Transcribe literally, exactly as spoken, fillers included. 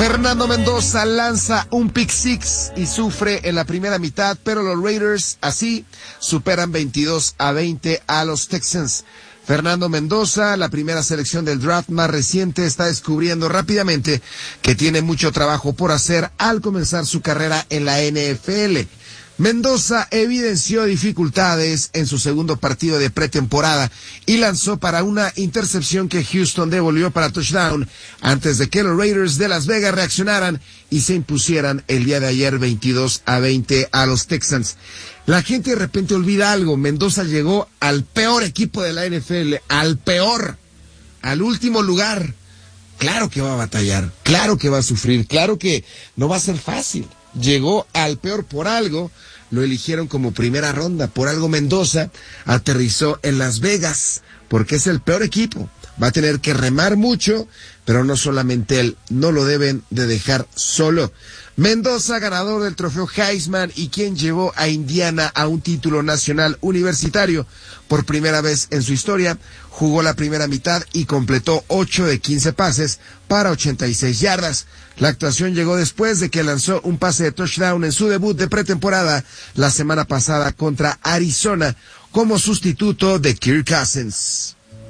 Fernando Mendoza lanza un pick six y sufre en la primera mitad, pero los Raiders así superan veintidós a veinte a los Texans. Fernando Mendoza, la primera selección del draft más reciente, está descubriendo rápidamente que tiene mucho trabajo por hacer al comenzar su carrera en la N F L. Mendoza evidenció dificultades en su segundo partido de pretemporada y lanzó para una intercepción que Houston devolvió para touchdown antes de que los Raiders de Las Vegas reaccionaran y se impusieran el día de ayer veintidós a veinte a los Texans. La gente de repente olvida algo. Mendoza llegó al peor equipo de la N F L, al peor, al último lugar. Claro que va a batallar, claro que va a sufrir, claro que no va a ser fácil. Llegó al peor por algo, lo eligieron como primera ronda, por algo Mendoza aterrizó en Las Vegas, porque es el peor equipo. Va a tener que remar mucho, pero no solamente él, no lo deben de dejar solo. Mendoza, ganador del trofeo Heisman y quien llevó a Indiana a un título nacional universitario por primera vez en su historia, jugó la primera mitad y completó ocho de quince pases para ochenta y seis yardas. La actuación llegó después de que lanzó un pase de touchdown en su debut de pretemporada la semana pasada contra Arizona como sustituto de Kirk Cousins.